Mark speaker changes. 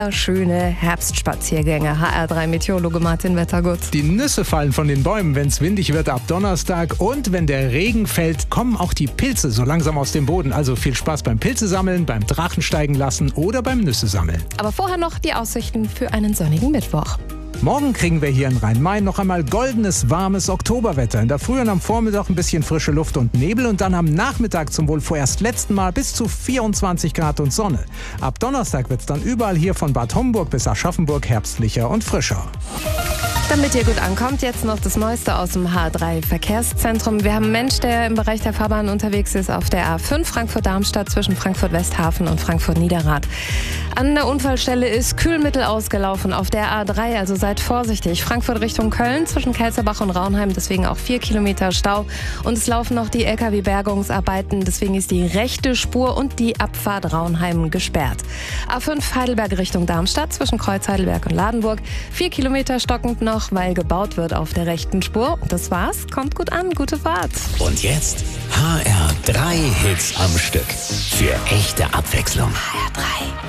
Speaker 1: Schöne Herbstspaziergänge. HR3 Meteorologe Martin Wettergut.
Speaker 2: Die Nüsse fallen von den Bäumen, wenn es windig wird ab Donnerstag. Und wenn der Regen fällt, kommen auch die Pilze so langsam aus dem Boden. Also viel Spaß beim Pilzesammeln, beim Drachensteigen lassen oder beim Nüsse sammeln.
Speaker 1: Aber vorher noch die Aussichten für einen sonnigen Mittwoch.
Speaker 2: Morgen kriegen wir hier in Rhein-Main noch einmal goldenes, warmes Oktoberwetter. In der Früh und am Vormittag ein bisschen frische Luft und Nebel und dann am Nachmittag zum wohl vorerst letzten Mal bis zu 24 Grad und Sonne. Ab Donnerstag wird es dann überall hier von Bad Homburg bis Aschaffenburg herbstlicher und frischer.
Speaker 1: Damit ihr gut ankommt, jetzt noch das Neueste aus dem H3 Verkehrszentrum. Wir haben einen Mensch, der im Bereich der Fahrbahn unterwegs ist auf der A5 Frankfurt-Darmstadt zwischen Frankfurt-Westhafen und Frankfurt-Niederrad. An der Unfallstelle ist Kühlmittel ausgelaufen auf der A3, also seid vorsichtig. Frankfurt Richtung Köln zwischen Kelzerbach und Raunheim, deswegen auch 4 Kilometer Stau. Und es laufen noch die LKW-Bergungsarbeiten, deswegen ist die rechte Spur und die Abfahrt Raunheim gesperrt. A5 Heidelberg Richtung Darmstadt zwischen Kreuz Heidelberg und Ladenburg. 4 Kilometer stockend noch, weil gebaut wird auf der rechten Spur. Und das war's. Kommt gut an, gute Fahrt.
Speaker 3: Und jetzt HR3 Hits am Stück. Für echte Abwechslung.
Speaker 1: HR3.